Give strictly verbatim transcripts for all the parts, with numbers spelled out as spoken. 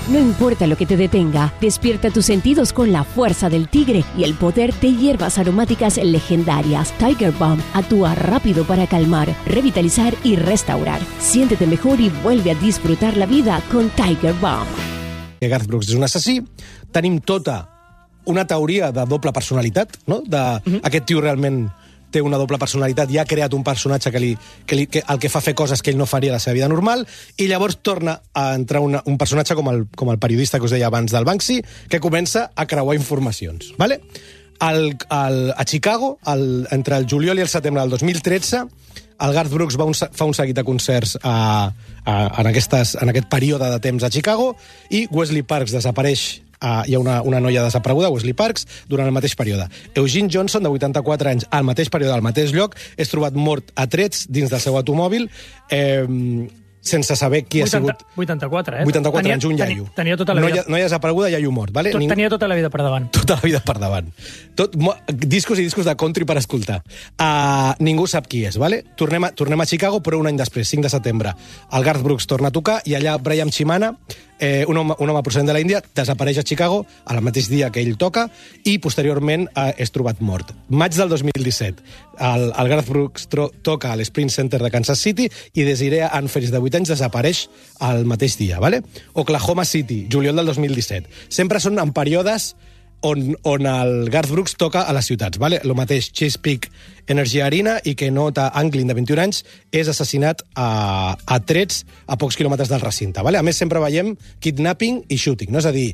No importa lo que te detenga, despierta tus sentidos con la fuerza del tigre y el poder de hierbas aromáticas legendarias. Tiger Balm actúa rápido para calmar, revitalizar y restaurar. Siéntete mejor y vuelve a disfrutar la vida con Tiger Balm. Garth Brooks és un assassí. Tenim tota una teoria de doble personalitat, no? De, uh-huh. Aquest tio realment té una doble personalitat i ha creat un personatge que, li, que, li, que el que fa fer coses que ell no faria a la seva vida normal, i llavors torna a entrar una, un personatge com el, com el periodista que us deia abans del Banksy, que comença a creuar informacions. Vale? El, el, a Chicago, el, entre el juliol i el setembre del dos mil tretze, el Garth Brooks va un, fa un seguit de concerts a, a, en, aquestes, en aquest període de temps a Chicago, i Wesley Parks desapareix. Uh, hi ha una, una noia desapareguda, Wesley Parks, durant el mateix període. Eugene Johnson, de vuitanta-quatre anys, al mateix període, al mateix lloc, és trobat mort a trets dins del seu automòbil, eh, sense saber qui vuitanta, ha sigut... vuitanta-quatre, eh? vuitanta-quatre tenia, anys, un tenia, iaio. Tenia tota la vida... Noia, noia desapareguda, iaio mort, vale? Tot, Ning... Tenia tota la vida per davant. Tota la vida per davant. Tot, mo, discos i discos de country per escoltar. Uh, ningú sap qui és, vale? Tornem a, tornem a Chicago, però un any després, cinc de setembre, el Garth Brooks torna a tocar, i allà Brian Chimana, eh, un, home, un home procedent de la Índia, desapareix a Chicago al mateix dia que ell toca, i posteriorment eh, és trobat mort. Maig del dos mil disset, el, el Garth Brooks tro, toca a l'Sprint Center de Kansas City, i Desiree Anferis, de vuit anys, desapareix al mateix dia, vale? Oklahoma City, juliol del dos mil disset. Sempre són en períodes on, on el Garth Brooks toca a les ciutats, vale? El mateix Chesapeake Energy Arena, i que nota Anglin, de vint-i-un anys, és assassinat a, a trets a pocs quilòmetres del recinte, vale? A més, sempre veiem kidnapping i shooting, no? És a dir,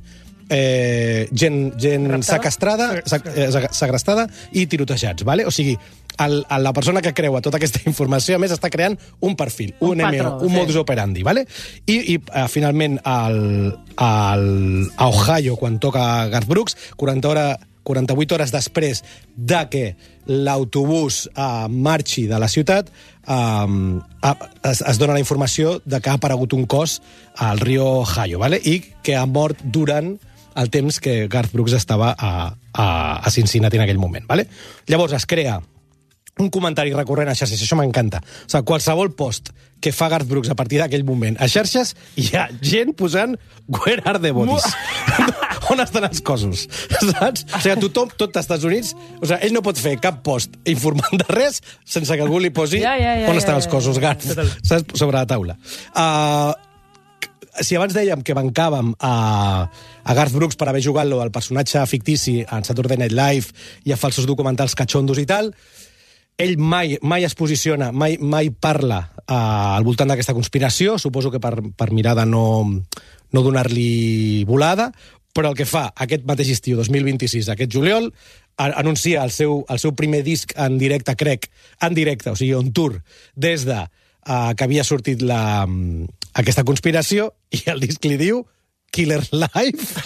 eh, gent, gent sequestrada, segrestada i tirotejats, vale? O sigui, el, la persona que creua tota aquesta informació, a més, està creant un perfil, un, un, M O, un sí. modus operandi, vale? I, i uh, finalment, el, el, a Ohio, quan toca Garth Brooks, quaranta hores, quaranta-vuit hores després de que l'autobús uh, marxi de la ciutat, um, es, es dona la informació de que ha aparegut un cos al riu Ohio, vale? I que ha mort durant el temps que Garth Brooks estava a, a, a Cincinnati en aquell moment, vale? Llavors es crea un comentari recurrent a xarxes, això m'encanta. O sigui, qualsevol post que fa Garth Brooks a partir d'aquell moment a xarxes, hi ha gent posant "Where are the bodies?" On estan els cossos? Saps? O sigui, tothom, tot als Estats Units, o sigui, ell no pot fer cap post informant de res sense que algú li posi ja, ja, ja, on estan ja, els cossos, Garth, ja, ja. saps? Sobre la taula. Uh, si abans dèiem que bancàvem a, a Garth Brooks per haver jugat lo del personatge fictici en Saturday Night Live i a falsos documentals catxondos i tal, ell mai, mai es posiciona, mai, mai parla uh, al voltant d'aquesta conspiració, suposo que per, per mirar de no, no donar-li volada, però el que fa aquest mateix estiu, dos mil vint-i-sis, aquest juliol, anuncia el seu, el seu primer disc en directe, crec, en directe, o sigui, on tour, des de uh, que havia sortit la, aquesta conspiració, i el disc li diu Killer Live,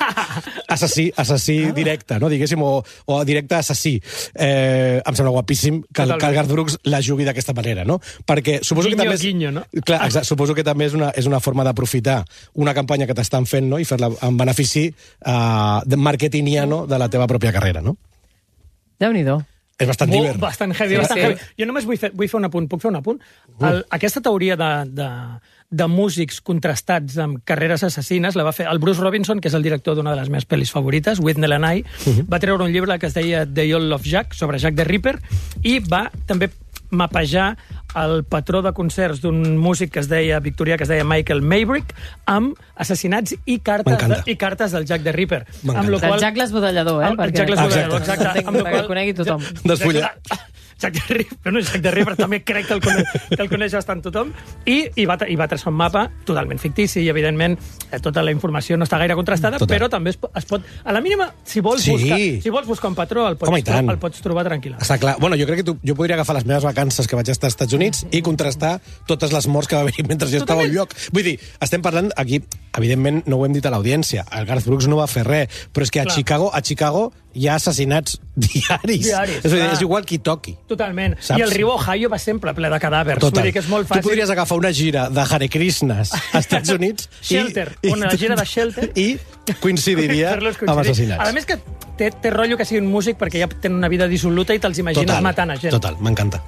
assassí, assassí directe, no? Diguéssim, o, o directe assassí. Eh, em sembla guapíssim que el, que el Garth Brooks la jugui d'aquesta manera, no? Perquè suposo guinyo, que també és, guinyo, no? Clar, exacte, suposo que també és una, és una forma d'aprofitar una campanya que t'estan fent, no? I fer-la en benefici uh, de marketingiano de la teva pròpia carrera, no? Déu-n'hi-do. És bastant Molt, divert. bastant heavy, Sí, bastant sí. heavy. Jo només vull fer, vull fer un apunt. Puc fer un apunt? El, aquesta teoria de, de, de músics contrastats amb carreres assassines la va fer el Bruce Robinson, que és el director d'una de les meves pel·lis favorites, Whitnell and I. Uh-huh. Va treure un llibre que es deia They All Love Jack, sobre Jack the Ripper, i va també mapejar el patró de concerts d'un músic que es deia victorià, que es deia Michael Maybrick, amb assassinats i cartes, de, i cartes del Jack the Ripper. Amb lo qual... El Jack l'esbudellador, eh? El, el Jack l'esbudellador, exacte. exacte. Amb que el conegui tothom. Despullar. Jack the Ripper, no, Jack the Ripper també crec que el coneix, que el coneix bastant tothom, i, i, va, i va traçar un mapa totalment fictici, i evidentment tota la informació no està gaire contrastada, Total. però també es, es pot, a la mínima, si vols, sí. buscar, si vols buscar un patró, el pots, Home, el pots trobar tranquil·lament. Està clar. Bueno, jo crec que tu, jo podria agafar les meves vacances que vaig estar als Estats Units i contrastar totes les morts que va haver mentre jo estava al lloc. Vull dir, estem parlant aquí, evidentment no ho hem dit a l'audiència, el Garth Brooks no va fer res, però és que a clar. Chicago, a Chicago hi ha assassinats diaris. diaris és, dir, és igual qui toqui. Totalment. Saps? I el riu Ohio va sempre ple de cadàvers. Total. Vull dir que és molt fàcil. Tu podries agafar una gira de Hare Krishnas als Estats Units Shelter, i, una gira de Shelter i coincidiria amb assassinats. A més que té, té rotllo que sigui un músic perquè ja tenen una vida dissoluta i te'ls imagines total, matant a gent. Total, m'encanta.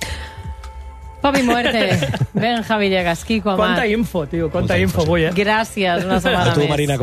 Papi Muerte, Ben Javi Llegas, Kiko Amat. Quanta info, tio, quanta info, info avui, eh? Gràcies, una setmana A tu, més. Marina,